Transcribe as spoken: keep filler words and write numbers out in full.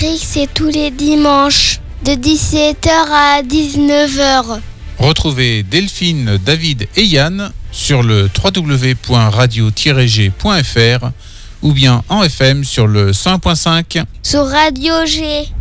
C'est tous les dimanches de dix-sept heures à dix-neuf heures. Retrouvez Delphine, David et Yann sur le w w w point radio tiret g point f r ou bien en F M sur le cent un point cinq. Sur Radio G.